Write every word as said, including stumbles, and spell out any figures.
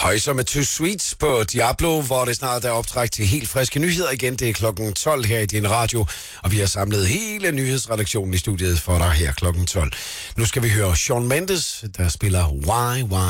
Højser med Two Sweets på Diablo, hvor det snart er optræk til helt friske nyheder igen. Det er klokken tolv her i din radio, og vi har samlet hele nyhedsredaktionen i studiet for dig her klokken tolv. Nu skal vi høre Shawn Mendes, der spiller Why, Why.